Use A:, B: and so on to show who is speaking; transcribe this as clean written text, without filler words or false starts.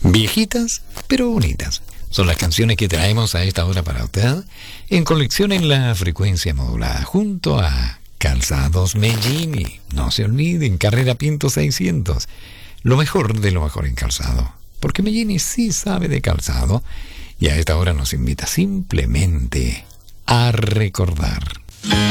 A: Viejitas, pero bonitas. Son las canciones que traemos a esta hora para usted en Colección en la Frecuencia Modulada, junto a Calzados Mellini. No se olviden, Carrera Pinto 600. Lo mejor de lo mejor en calzado. Porque Mellini sí sabe de calzado y a esta hora nos invita simplemente a recordar.